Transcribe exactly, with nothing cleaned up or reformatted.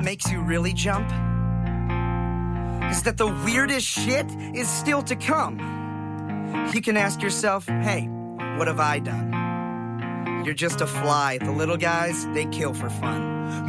makes you really jump is that the weirdest shit is still to come. You can ask yourself, hey, what have I done? You're just a fly. The little guys, they kill for fun.